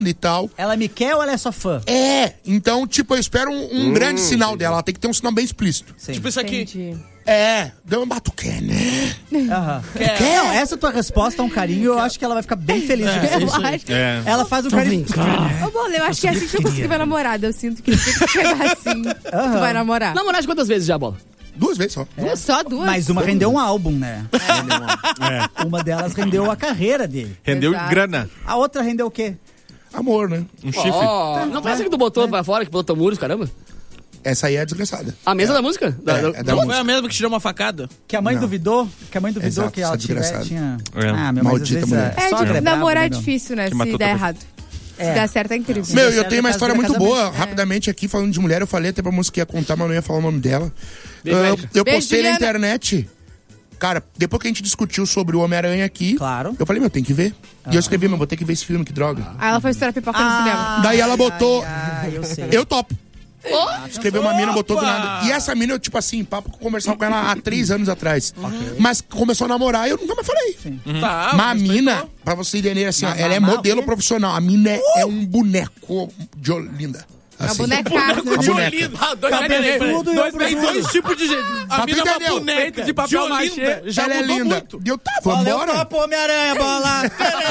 e tal. Ela me quer ou ela é só fã? Então, tipo, eu espero um grande sinal dela. Ela tem que ter um sinal bem explícito. Sim. Tipo isso aqui. Entendi. Deu um bato, quer, né? Aham. Não, essa tua resposta é um carinho, eu acho que ela vai ficar bem feliz. Eu acho. Ela faz um carinho. Ô, Bola, eu acho que é assim que eu consegui ver namorada. Eu sinto que tem que chegar assim. Tu vai namorar. Namoraste quantas vezes já, Bola? 2 vezes só. Só 2? Mas uma rendeu um álbum, né? Uma delas rendeu a carreira dele. Rendeu Exato. grana. A outra rendeu o quê? Amor, né? Um chifre. Não parece que tu botou pra fora, que botou muros, caramba? Essa aí é desgraçada. A mesa da música? É da Não foi música. a mesma que te deu uma facada? Que a mãe Não. duvidou? Que a mãe duvidou Exato, que ela essa desgraçada. tinha... É. Meu, Maldita mas às vezes mulher. É, sogra tipo, brabo, namorar é né, meu? difícil, né? Que matou Se der tua errado. Se der certo é incrível. Meu, Você eu tenho uma é história casa muito do boa, casamento. rapidamente aqui, falando de mulher. Eu falei até pra música que ia contar, mas não ia falar o nome dela. Beijo, Eu Érica. postei Beijo, na Juliana. internet. Cara, depois que a gente discutiu sobre o Homem-Aranha aqui, Claro. eu falei, meu, tem que ver. E eu escrevi, meu, vou ter que ver esse filme, que droga. Aí ela foi estourar pipoca no cinema. Daí ela botou, Eu sei. eu topo. Escreveu uma mina, botou do nada. E essa mina, eu, tipo assim, papo que eu conversava com ela há 3 anos atrás. Mas começou a namorar e eu nunca mais falei. Tá, Mas a mina, pra você entender assim, ó, ela é modelo profissional. A mina é um boneco de Olinda. A Assim. boneca. A boneca. Cabeludo e eu Tem dois tipos de gente. A Mas tu mina é uma entendeu? boneca De papel de Olinda. machê. Já Ela é mudou linda. muito. E eu, tá, Valeu, vambora. topo, Homem-Aranha, bola!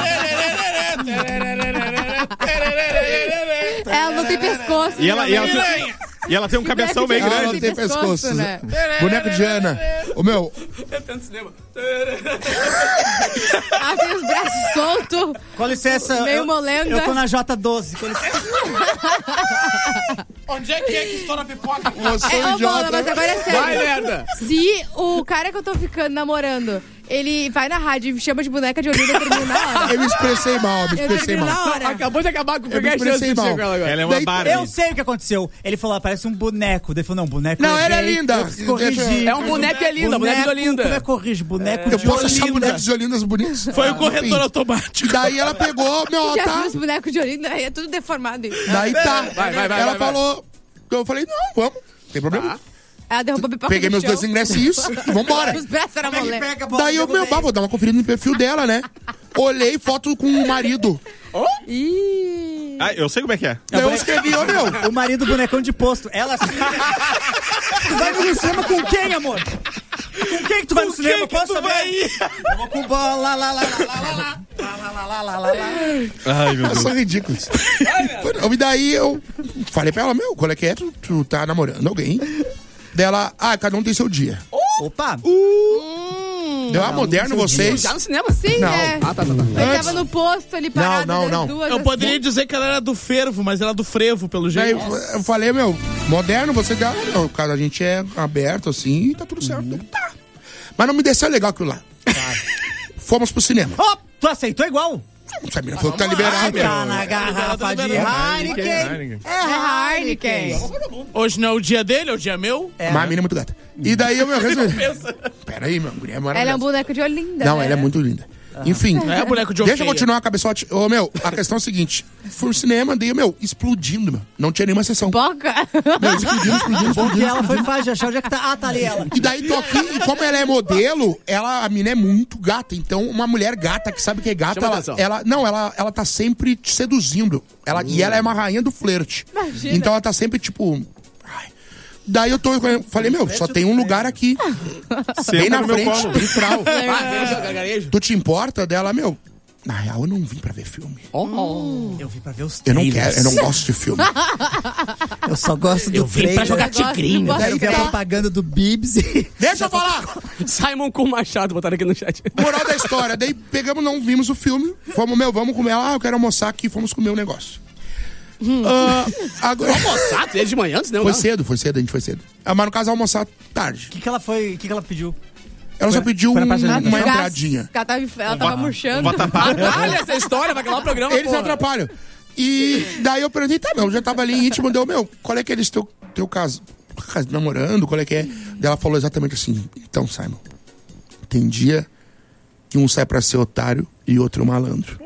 Ela não tem pescoço. E ela né? E ela tem um cabeção bem Ela grande. não tem pescoço. né? Boneco de Ana. Ô, meu, Ela tem os braços soltos. Com licença, Meio molenda. eu tô na J12. Com licença. Onde é que estoura a pipoca? você é Ô, Bola, idiota. mas agora é sério. Vai, merda! Se o cara que eu tô ficando namorando, ele vai na rádio e me chama de boneca de Olinda, eu termino na hora. Eu me expressei mal, Eu termino na hora. Acabou de acabar com Eu qualquer me chance expressei de mal. ser com ela agora. Ela é uma Daí- Barbie. Eu sei o que aconteceu. Ele falou, parece um boneco. Ele falou, não, boneco Não, ela é gay. linda. Eu corrigi. É um boneco e é linda, boneco de Olinda. Como é que corrige? Boneco Eu de posso achar Olinda. bonecos de Olindas bonitos? Foi o Enfim. corretor automático. Daí ela pegou, meu, Já tá. viu os bonecos de Olinda? Aí é tudo deformado. Daí tá. Vai, Ela vai. falou. Eu falei, não, vamos. Não tem problema. Ela derrubou a pipoca Peguei no meus chão. 2 ingressinhos e vambora. Os braços eram molenda. Daí eu, meu, vou dar uma conferida no perfil dela, né? Olhei foto com o marido. Ih. Ah, eu sei como é que é. Daí eu escrevi, ô, meu. O marido bonecão de posto. Ela assim. Tu vai no cinema com quem, amor? Com quem que tu vai no cinema? Posso saber? Eu vou com bola, lá. Ai, meu Deus. São ridículos. E daí eu falei pra ela, meu, qual é que é? Tu tá namorando alguém? Dela, cada um tem seu dia. Opa! Deu moderno vocês. Já no cinema? Sim, Não. é. Ah, tá. Ele tava no posto ali parado. Não. das duas, Eu assim. poderia dizer que ela era do fervo, mas ela é do frevo, pelo Daí jeito. eu falei, meu, moderno, você dá. Não, cara, a gente é aberto assim e tá tudo certo. Tá. Mas não me desceu legal aquilo lá. Fomos pro cinema. Ó, tu aceitou igual? Essa menina falou que tá liberado. Tá na garrafa de Heineken. É Heineken. Hoje não é o dia dele, é o dia meu. Mas a menina é muito gata. E daí eu me resolvi. Pera aí, meu, mulher é Ela é um maravilhosa. boneco de Olinda. Não, né? ela é muito linda. Enfim, É boneco de deixa eu ofeia. continuar a cabeçote. Ô, meu, a questão é a seguinte. Fui no cinema, daí, meu, explodindo, meu. Não tinha nenhuma sessão. Boca? Meu, explodindo. E ela foi fácil, achar onde é que tá. Ah, tá ali ela. E daí tô aqui, e como ela é modelo, a mina é muito gata. Então, uma mulher gata que sabe que é gata, Chama atenção. ela tá sempre te seduzindo. E ela é uma rainha do flerte. Imagina. Então ela tá sempre, tipo. ai. Daí eu falei, meu, só tem um lugar aqui. Bem Senta na no meu frente, colo. vitral. Gargarejo. Tu te importa dela, meu? Na real, eu não vim pra ver filme. Eu vim pra ver os Eu não trailers. quero, eu não gosto de filme. Eu só gosto do Vim pra trailer. jogar tigrinho. Eu quero ver a propaganda do Bibs. Deixa eu falar! Simon com Machado, botaram aqui no chat. Moral da história. Daí pegamos, não vimos o filme. Fomos, meu, vamos comer. Eu quero almoçar aqui. Fomos comer um negócio. Agora... Almoçado? Desde de manhã, antes, não? Foi cedo, a gente foi cedo. Mas no caso, almoçar tarde. O que ela foi? O que ela pediu? Ela só pediu foi na praça de uma alimentação? entradinha. Ela tava murchando. Olha essa história, vai acabar o programa, Eles porra. atrapalham. E daí eu perguntei, tá, meu, já tava ali íntimo, deu, meu, qual é que é esse teu caso? Namorando, qual é que é? Daí ela falou exatamente assim, então, Simon, tem dia que um sai pra ser otário e outro malandro.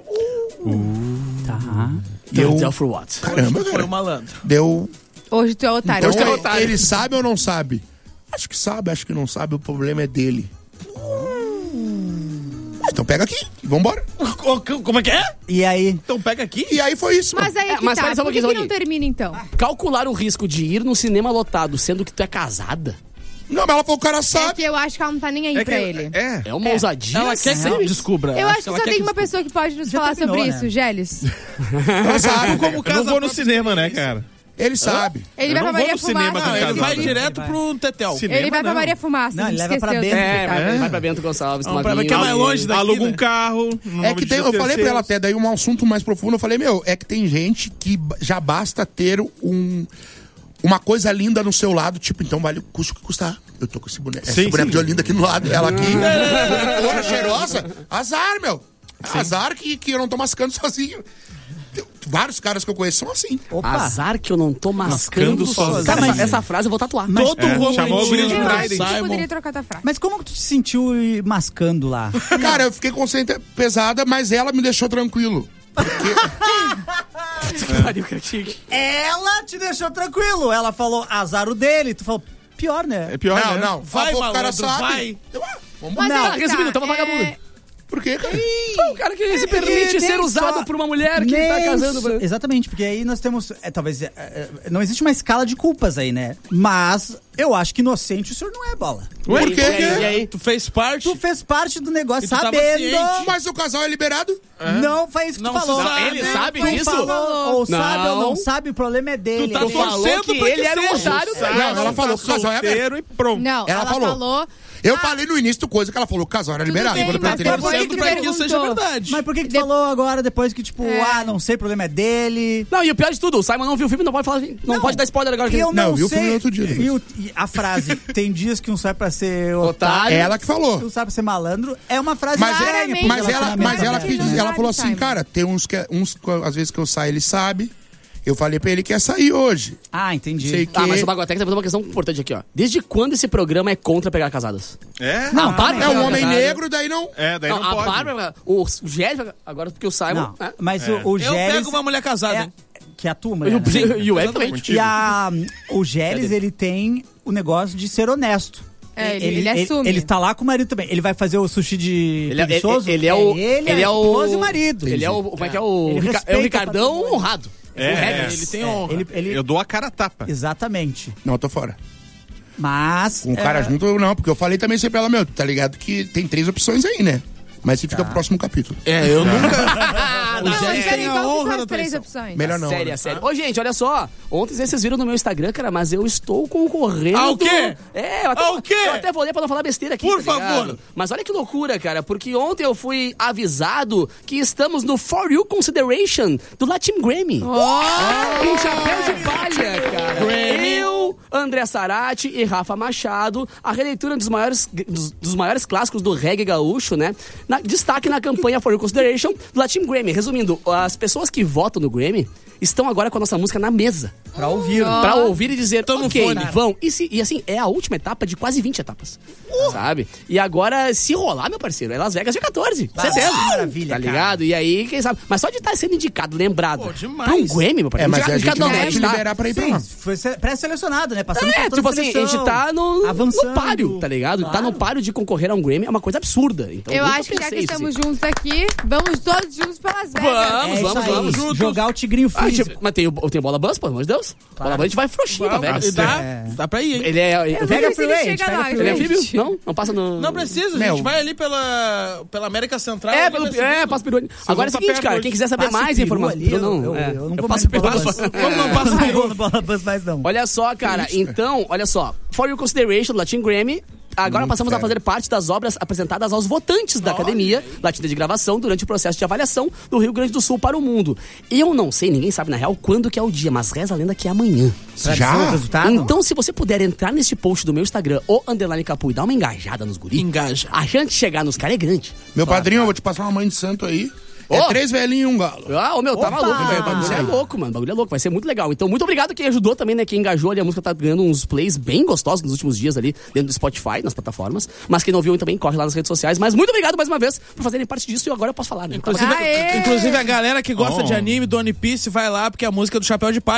Tá. E eu, Tell for what? caramba, Foi cara. o malandro. Deu... Hoje tu é otário. Então, ele sabe ou não sabe? Acho que sabe, acho que não sabe, o problema é dele. então pega aqui, vambora. Como é que é? E aí? Então pega aqui. E aí foi isso, Mas aí que mas tá, peraí, só um por que pouquinho, não termina então? Calcular o risco de ir no cinema lotado, sendo que tu é casada, Não, mas ela falou, o cara É sabe. que eu acho que ela não tá nem aí pra ele. é uma ousadia. Ela quer que sério. descubra. Eu acho que ela só quer tem uma descubra. pessoa que pode nos Já falar terminou, sobre né? isso, Gélis. Ela sabe. Como Eu não casa vou no própria cinema, né, experiência. cara? Ele sabe. Ele Eu vai não pra vou Maria no cinema Fumaça. com Não, ele casado. vai direto pro Tetel. Cinema, Ele vai pra não. Maria Fumaça. Não, a ele gente leva pra esqueceu Bento, desse detalhe. Vai pra Bento Gonçalves, Vamos pra ver que é mais longe daqui, Aluga um né? carro. no É nome que de tem, eu falei pra terceiros. ela até, daí um assunto mais profundo, eu falei, é que tem gente que já basta ter uma coisa linda no seu lado, tipo, então vale o custo que custar. Eu tô com esse boneco, Sim, boneco sim. de Olinda aqui no lado, ela aqui, toda cheirosa. Azar, meu. Azar que eu não tô mascando sozinho. Vários caras que eu conheço são assim. Opa. Azar que eu não tô mascando sozinho. Cara, Mas- essa frase eu vou tatuar. Todo chamou o guri de romantismo Eu do acho que tu Simon. poderia trocar tua frase. Mas como que tu se sentiu mascando lá? Cara, eu fiquei com consciência pesada, mas ela me deixou tranquilo. Pariu, cara, chique. Ela te deixou tranquilo. Ela falou azar o dele. Tu falou, pior, né? É pior, Não, né? não. Vai, Ela falou, o cara malandro, sabe. vai. Vamos Mas Não, aí que resumindo, tá, tamo vagabundo. Por quê, cara? O cara que se permite nem ser usado só- por uma mulher que tá nem casando. só- Exatamente, porque aí nós temos. Talvez. Não existe uma escala de culpas aí, né? Mas eu acho que inocente o senhor não é, Bola. Por quê? E aí? Tu fez parte? Tu fez parte do negócio E tu tava sabendo. ciente. Mas o casal é liberado? Não foi isso que Não tu falou. se sabe. Ele Não, sabe Tu disso? falou, ou sabe ou Não. não sabe, o problema é dele. Tu tá Tu Ele- falou torcendo que pra ele que era um seja. otário. Não, ela falou que o casal é aberto. Solteiro e pronto. Não, Ela ela falou. Eu falei no início coisa que ela falou que o casal era liberado. bem, Quando eu mas perguntei, depois ela que tu Torcendo pra que isso seja perguntou. verdade. Mas por que tu falou agora, depois que, tipo, É. não sei, o problema é dele? Não, e o pior de tudo, o Simon não viu o filme, não pode falar, não pode dar spoiler agora. E eu Não, não, viu o sei. filme no outro dia, depois. E a frase, tem dias que um sai pra ser otário, Otário. ela que falou. um sai pra ser malandro, é uma frase Mas, estranha pro mas ela, relacionamento mas ela, aberto, pediu, né? ela falou assim, Simon. cara, tem uns às vezes que eu saio, ele sabe. Eu falei pra ele que ia sair hoje. Ah, entendi. Sei que... Ah, mas o Baguatec tá fazendo uma questão importante aqui, ó. Desde quando esse programa é contra pegar casadas? É? Não, a Bárbara É um pega homem casada. negro, daí não... É, daí não, Não, a pode. Bárbara, o Jéssica, agora porque o Simon... Não, né? mas o Eu Gélis... pego uma mulher casada, é, hein? que é a tua E mulher, o, né? e o Ed também. Contigo. E o Gélis, ele tem o negócio de ser honesto. É, ele assume. Ele tá lá com o marido também. Ele vai fazer o sushi de Ele é, preguiçoso? ele é o... Ele é ele é a o... esposa e o marido. Ele é o... Como é que é o... Ele É o respeita Ricardão o patrimônio. honrado. É, Ele tem honra. Ele- Eu dou a cara a tapa. Exatamente. Não, eu tô fora. Mas... Com o cara junto, não. Porque eu falei também sempre pra ela, meu, tá ligado que tem 3 opções aí, né? Mas se fica pro próximo capítulo. É, eu nunca... O Não, Jéssica mas tem a qual que honra são da as três traição. opções? Melhor não. Sério, né? sério. Ô, gente, olha só. Ontem vocês viram no meu Instagram, cara, mas eu estou concorrendo... Ah, o quê? É, eu até, Ah, o quê? eu até vou ler pra não falar besteira aqui, Por tá ligado? favor. Mas olha que loucura, cara, porque ontem eu fui avisado que estamos no For You Consideration do Latin Grammy. Com chapéu de palha, cara. Grammy. Eu, André Sarati e Rafa Machado, a releitura dos maiores clássicos do reggae gaúcho, né? Destaque na campanha For You Consideration do Latin Grammy. Resumindo, as pessoas que votam no Grammy estão agora com a nossa música na mesa. Pra ouvir. Pra ouvir e dizer, Tô no ok, fone. vão. E assim, é a última etapa de quase 20 etapas. Sabe? E agora, se rolar, meu parceiro, é Las Vegas dia 14. Certeza. que maravilha, Tá cara. ligado? E aí, quem sabe? Mas só de estar sendo indicado, lembrado. Pô, demais. Pra um Grammy, meu parceiro. mas a gente Indicado não, vai né? te A gente tá- liberar pra ir pra Sim, lá. foi pré-selecionado, né? Passando por É, toda tipo a assim, a seleção, gente tá no avançando. páreo, tá ligado? Tá no páreo de concorrer a um Grammy, é uma coisa absurda. Então, Eu nunca acho que já que pensei isso, estamos assim. juntos aqui, vamos todos juntos pra Las Vegas. Vamos, É isso vamos, aí, vamos juntos. jogar o tigrinho Ah, físico. tipo, mas tem bola bus, pelo amor de Deus. Bola bus, a gente vai frouxinho pra Vegas. Dá pra ir, hein? Ele é... Pega Eu não sei se ele freeway, chega pega lá, freeway. Ele é gente. anfíbio? Não? Não passa no... Não precisa, a Meu. gente vai ali pela América Central. É, ali vai subindo. passa peru. Agora é o vão tá seguinte, perto cara, hoje. quem quiser saber Passa o mais peru informações... ali, Eu não, eu é. não Eu vou passo mais no peru. Bola Bus. Como não passa Não peru? vou no Bola Bus mais não. Olha só, cara, então, olha só. For Your Consideration do Latin Grammy. Agora passamos a fazer parte das obras apresentadas aos votantes da Academia Latina de Gravação durante o processo de avaliação do Rio Grande do Sul para o mundo. Eu não sei, ninguém sabe na real quando que é o dia, mas reza a lenda que é amanhã. Pra dizer o resultado? Então, se você puder entrar nesse post do meu Instagram, o _capu, e dar uma engajada nos guris, Engaja. a chance de chegar nos caras é grande. Meu padrinho, eu vou te passar uma mãe de santo aí. É Ô. 3 velhinhos e um galo. Ah, ô meu, tá Opa! maluco, velho. O bagulho é louco, mano. O bagulho é louco, vai ser muito legal. Então, muito obrigado quem ajudou também, né? Quem engajou ali. A música tá ganhando uns plays bem gostosos nos últimos dias ali, dentro do Spotify, nas plataformas. Mas quem não viu também, corre lá nas redes sociais. Mas muito obrigado mais uma vez por fazerem parte disso e agora eu posso falar, né? Inclusive, Aê! inclusive a galera que gosta Bom. de anime, do One Piece, vai lá, porque é a música do Chapéu de Palha, hein?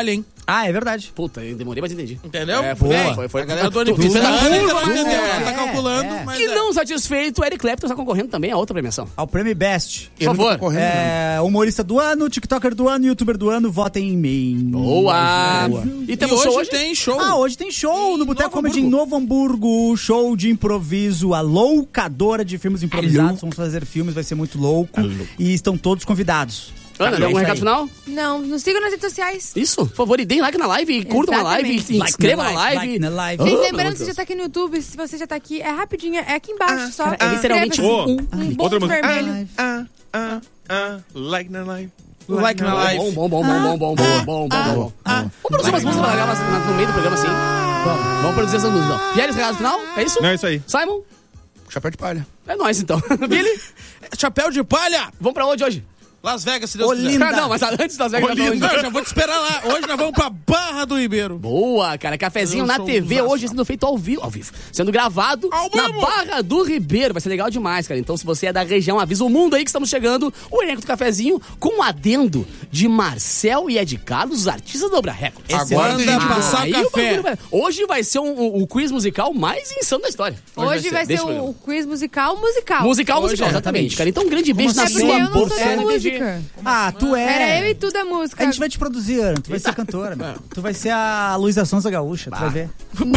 Ah, é verdade. Puta, eu demorei, mas entendi. Entendeu? É, Foi. foi. A galera do Tu Onyx fez a ainda não curva, entendeu. né? Ela tá calculando, mas... E não satisfeito, o Eric Clapton está concorrendo também a outra premiação. Ao Prêmio Best. Eu não tô favor. correndo, não. Humorista do ano, TikToker do ano, YouTuber do ano, votem em mim. Boa! E E temos show hoje hoje? tem show. Ah, hoje tem show no Boteco Comedy em Novo Hamburgo. Show de improviso, a loucadora de filmes improvisados. Vamos fazer filmes, vai ser muito louco. E estão todos convidados. Ana, tem algum recado final? Não, nos sigam nas redes sociais. Isso, por favor, e deem like na live, curtam a live, Exatamente. se inscrevam na live. Like na live. Oh, E pelo amor lembrando de que você Deus. já tá aqui no YouTube, se você já tá aqui, é rapidinho, é aqui embaixo, só. cara, é literalmente inscreva-se. um um outra ponto música. vermelho. Like na live. Like na live. Bom. Vamos produzir umas músicas pra largar no meio do programa assim. Vamos produzir essas músicas então. Pierre, recado final? É isso? Não, é isso aí. Simon? Chapéu de palha. É nóis então. Billy? Chapéu de palha. Vamos pra onde hoje? Las Vegas, se Deus Olinda. quiser. Ah, não, mas antes das Vegas. Não, eu já vou te esperar lá. Hoje nós vamos pra Barra do Ribeiro. Boa, cara. Cafezinho Eu na sou um TV desastre. hoje sendo feito ao vivo. Sendo gravado Ao na vivo. Barra do Ribeiro. Vai ser legal demais, cara. Então, se você é da região, avisa o mundo aí que estamos chegando. O elenco do Cafezinho com um adendo de Marcel e Ed Carlos, os artistas da Obra Record. Agora Manda tem gente passar Aí o café. bagulho vai- Hoje vai ser o quiz musical mais insano da história. Hoje vai ser Deixa eu um ver. quiz musical. Musical, Hoje, exatamente, cara. Então, um grande beijo na É porque sua eu não boca. sou da música. Ah, tu é. Era eu e tu da música. A gente vai te produzir, Ana. Tu vai ser cantora, meu. Tu vai ser a Luísa Sonza Gaúcha, tu vai ver.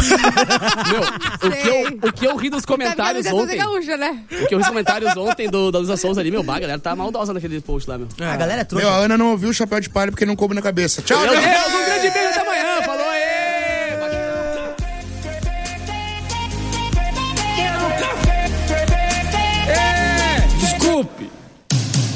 Meu, o que eu ri dos comentários Tá vendo? ontem. Gaúcha, né? O que eu vi nos comentários ontem da Luísa Souza ali, meu, a galera tá maldosa naquele post lá, meu. A galera é trouxa. Meu, a Ana não ouviu o chapéu de palha porque não coube na cabeça. Tchau, Meu galera! Deus, um grande beijo